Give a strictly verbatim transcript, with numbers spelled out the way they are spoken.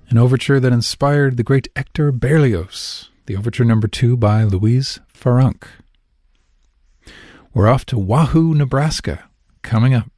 an overture that inspired the great Hector Berlioz, the overture number two by Louise Farunk. We're off to Wahoo, Nebraska, coming up.